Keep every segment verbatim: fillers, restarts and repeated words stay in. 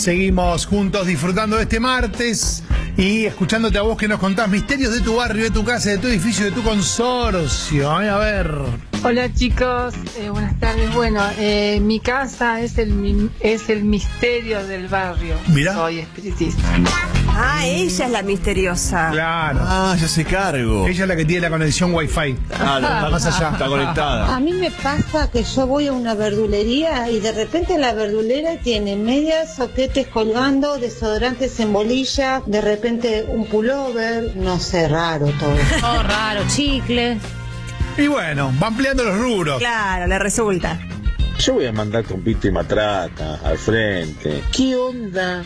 Seguimos juntos disfrutando de este martes y escuchándote a vos que nos contás misterios de tu barrio, de tu casa, de tu edificio, de tu consorcio. A ver. Hola chicos, eh, buenas tardes. Bueno, eh, mi casa es el es el misterio del barrio. Mirá. Soy espiritista. Ah, ella es la misteriosa. Claro. Ah, ya se cargo. Ella es la que tiene la conexión wifi. Claro, Va más allá. está conectada. A mí me pasa que yo voy a una verdulería y de repente la verdulera tiene medias, soquetes colgando, desodorantes en bolilla, de repente un pullover, no sé, raro todo. Oh, raro, chicles. Y bueno, va ampliando los rubros. Claro, le resulta. Yo voy a mandar con pito y matraca al frente. ¿Qué onda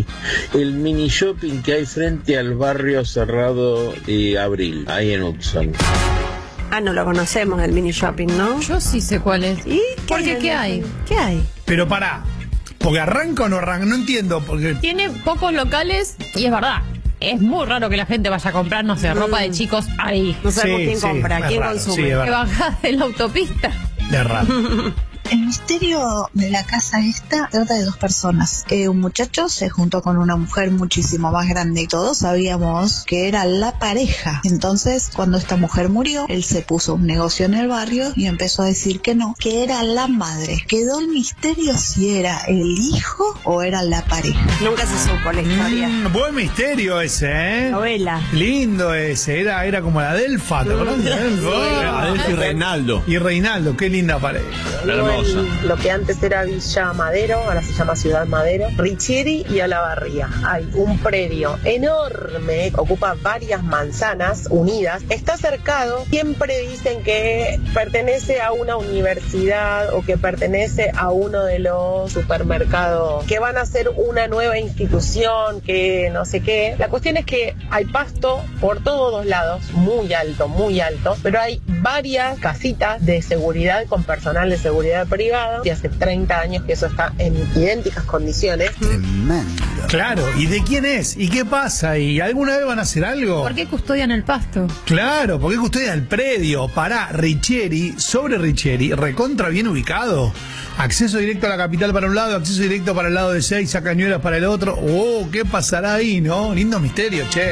el mini shopping que hay frente al barrio cerrado de Abril, ahí en Hudson? Ah, no lo conocemos, el mini shopping, ¿no? Yo sí sé cuál es. ¿Y ¿Por qué? ¿Qué hay? ¿Qué hay? Pero pará, porque arranca o no arranca, no entiendo. Porque Tiene pocos locales y es verdad. Es muy raro que la gente vaya a comprar, no sé, ropa de chicos ahí. No sabemos Sí, quién sí, compra, es quién raro, consume. sí, es Que verdad. bajás de la autopista. de raro. El misterio de la casa esta trata de dos personas. Eh, un muchacho se juntó con una mujer muchísimo más grande y todos sabíamos que era la pareja. Entonces, cuando esta mujer murió, él se puso un negocio en el barrio y empezó a decir que no, que era la madre. Quedó el misterio si era el hijo o era la pareja. Nunca se supo la historia. Mm, buen misterio ese, ¿eh? Novela. Lindo ese, era, era como la Delfa, ¿te acordás de Delfa? Adelfi y Reinaldo. Y Reinaldo, qué linda pareja. Hermosa. Lo que antes era Villa Madero, ahora se llama Ciudad Madero, Richieri y Olavarría. Hay un predio enorme, ocupa varias manzanas unidas, está cercado, siempre dicen que pertenece a una universidad o que pertenece a uno de los supermercados, que van a ser una nueva institución, que no sé qué. La cuestión es que hay pasto por todos lados, muy alto, muy alto, pero hay varias casitas de seguridad con personal de seguridad privada, y hace treinta años que eso está en idénticas condiciones. Tremendo. Claro, ¿y de quién es? ¿Y qué pasa? ¿Y alguna vez van a hacer algo? ¿Por qué custodian el pasto? Claro, porque custodian el predio. Pará, Richieri, sobre Richieri, recontra bien ubicado. Acceso directo a la capital para un lado, acceso directo para el lado de Seiza, Cañuelas para el otro. Oh, ¿qué pasará ahí, no? Lindo misterio, che.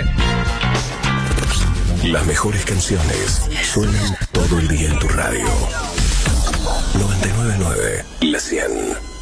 Las mejores canciones suenan todo el día en tu radio. noventa y nueve punto nueve, La cien.